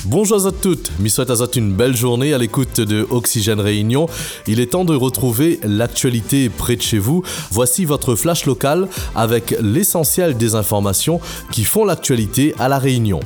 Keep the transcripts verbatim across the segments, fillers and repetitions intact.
Bonjour à toutes, je souhaite à vous une belle journée à l'écoute de Oxygène Réunion. Il est temps de retrouver l'actualité près de chez vous. Voici votre flash local avec l'essentiel des informations qui font l'actualité à La Réunion.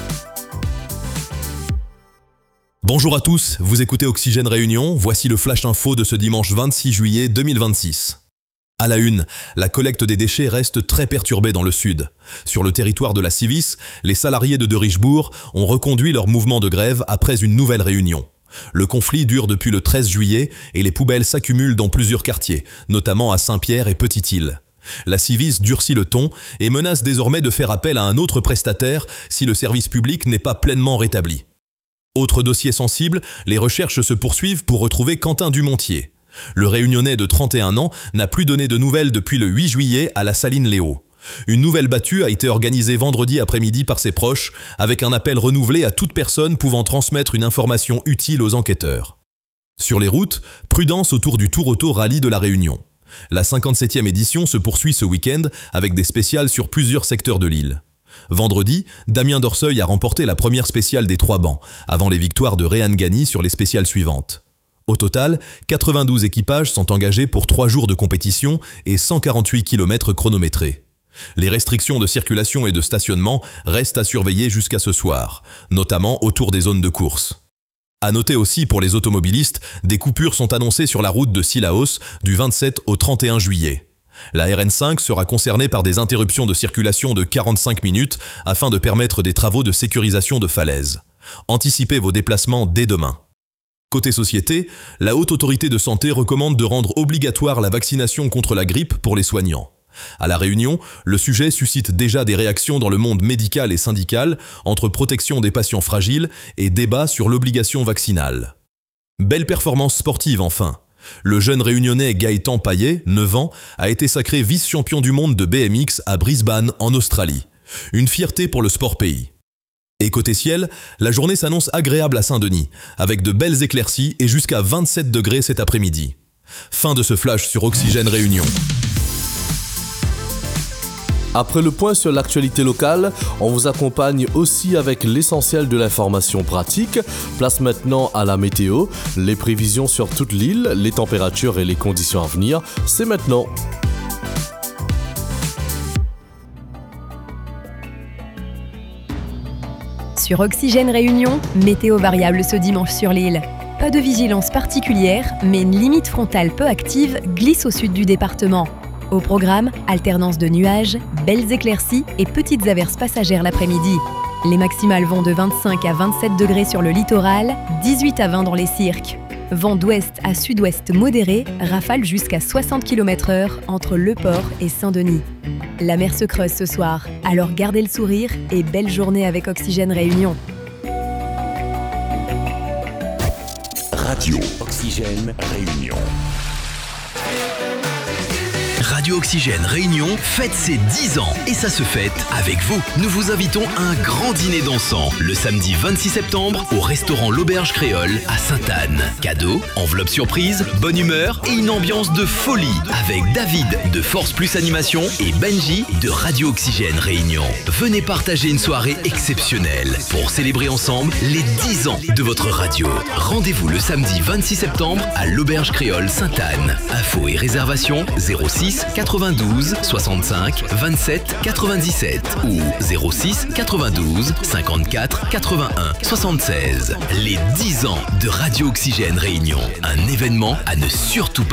Bonjour à tous, vous écoutez Oxygène Réunion, voici le flash info de ce dimanche vingt-six juillet deux mille vingt-six. À la une, la collecte des déchets reste très perturbée dans le sud. Sur le territoire de la Civis, les salariés de De Richebourg ont reconduit leur mouvement de grève après une nouvelle réunion. Le conflit dure depuis le treize juillet et les poubelles s'accumulent dans plusieurs quartiers, notamment à Saint-Pierre et Petite-Île. La Civis durcit le ton et menace désormais de faire appel à un autre prestataire si le service public n'est pas pleinement rétabli. Autre dossier sensible, les recherches se poursuivent pour retrouver Quentin Dumontier. Le Réunionnais de trente et un ans n'a plus donné de nouvelles depuis le huit juillet à la Saline Léo. Une nouvelle battue a été organisée vendredi après-midi par ses proches, avec un appel renouvelé à toute personne pouvant transmettre une information utile aux enquêteurs. Sur les routes, prudence autour du Tour Auto Rallye de la Réunion. La cinquante-septième édition se poursuit ce week-end avec des spéciales sur plusieurs secteurs de l'île. Vendredi, Damien Dorseuil a remporté la première spéciale des trois bancs, avant les victoires de Réan Gani sur les spéciales suivantes. Au total, quatre-vingt-douze équipages sont engagés pour trois jours de compétition et cent quarante-huit kilomètres chronométrés. Les restrictions de circulation et de stationnement restent à surveiller jusqu'à ce soir, notamment autour des zones de course. À noter aussi pour les automobilistes, des coupures sont annoncées sur la route de Sillaos du vingt-sept au trente et un juillet. La R N cinq sera concernée par des interruptions de circulation de quarante-cinq minutes afin de permettre des travaux de sécurisation de falaises. Anticipez vos déplacements dès demain. Côté société, la Haute Autorité de Santé recommande de rendre obligatoire la vaccination contre la grippe pour les soignants. À La Réunion, le sujet suscite déjà des réactions dans le monde médical et syndical entre protection des patients fragiles et débat sur l'obligation vaccinale. Belle performance sportive enfin. Le jeune réunionnais Gaëtan Payet, neuf ans, a été sacré vice-champion du monde de B M X à Brisbane en Australie. Une fierté pour le sport pays. Et côté ciel, la journée s'annonce agréable à Saint-Denis, avec de belles éclaircies et jusqu'à vingt-sept degrés cet après-midi. Fin de ce flash sur Oxygène Réunion. Après le point sur l'actualité locale, on vous accompagne aussi avec l'essentiel de l'information pratique. Place maintenant à la météo, les prévisions sur toute l'île, les températures et les conditions à venir. C'est maintenant. Sur Oxygène Réunion, météo variable ce dimanche sur l'île. Pas de vigilance particulière, mais une limite frontale peu active glisse au sud du département. Au programme, alternance de nuages, belles éclaircies et petites averses passagères l'après-midi. Les maximales vont de vingt-cinq à vingt-sept degrés sur le littoral, dix-huit à vingt dans les cirques. Vent d'ouest à sud-ouest modéré, rafale jusqu'à soixante kilomètres heure entre Le Port et Saint-Denis. La mer se creuse ce soir, alors gardez le sourire et belle journée avec Oxygène Réunion. Radio Oxygène Réunion. Radio Oxygène Réunion fête ses dix ans et ça se fête avec vous. Nous vous invitons à un grand dîner dansant le samedi vingt-six septembre au restaurant L'Auberge Créole à Sainte-Anne. Cadeaux, enveloppe surprise, bonne humeur et une ambiance de folie avec David de Force Plus Animation et Benji de Radio Oxygène Réunion. Venez partager une soirée exceptionnelle pour célébrer ensemble les dix ans de votre radio. Rendez-vous le samedi vingt-six septembre à L'Auberge Créole Sainte-Anne. Infos et réservations zéro six quatre-vingt-douze soixante-cinq vingt-sept quatre-vingt-dix-sept ou zéro six quatre-vingt-douze cinquante-quatre quatre-vingt-un soixante-seize. Les dix ans de Radio Oxygène Réunion. Un événement à ne surtout pas